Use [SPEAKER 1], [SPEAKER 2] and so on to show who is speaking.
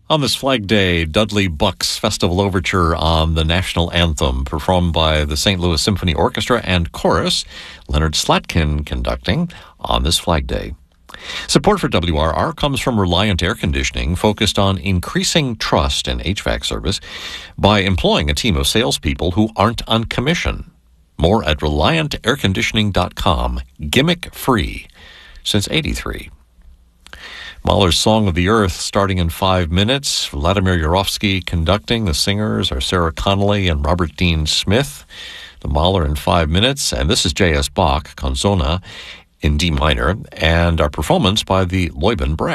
[SPEAKER 1] On this Flag Day, Dudley Buck's Festival Overture on the National Anthem, performed by the St. Louis Symphony Orchestra and Chorus, Leonard Slatkin conducting on this Flag Day. Support for WRR comes from Reliant Air Conditioning, focused on increasing trust in HVAC service by employing a team of salespeople who aren't on commission. More at ReliantAirConditioning.com. Gimmick free since '83. Mahler's Song of the Earth starting in 5 minutes. Vladimir Yarovsky conducting. The singers are Sarah Connolly and Robert Dean Smith. The Mahler in 5 minutes. And this is J.S. Bach, Canzona in D minor, and our performance by the Leuben Brass.